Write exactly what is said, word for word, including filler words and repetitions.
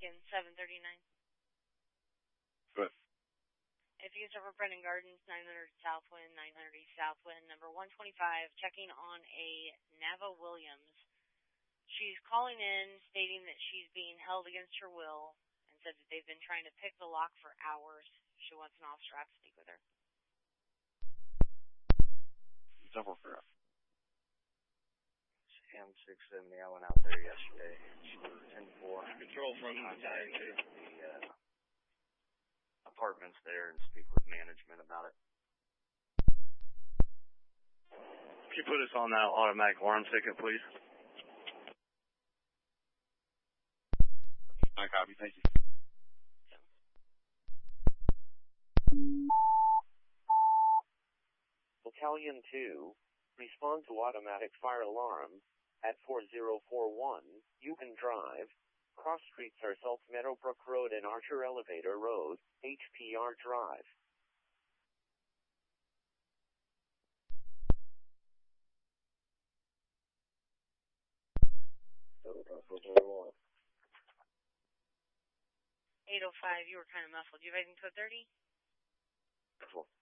Lincoln, seven thirty-nine. Good. If you start for Brendan Gardens, nine hundred Southwind, nine hundred East Southwind, number one twenty-five, checking on a Nava Williams. She's calling in, stating that she's being held against her will, and said that they've been trying to pick the lock for hours. She wants an officer out to speak with her. Double correct. M six seventy, I went out there yesterday. ten four. Control from the entire the uh, apartments there and speak with management about it. Can you put us on that automatic alarm ticket, please? I copy, thank you. Battalion two, respond to automatic fire alarm at four zero four one, Yukon Drive. Cross streets are Salt Meadowbrook Road and Archer Elevator Road, H P R Drive. eight oh five, you were kind of muffled. Do you have anything code thirty? Cool.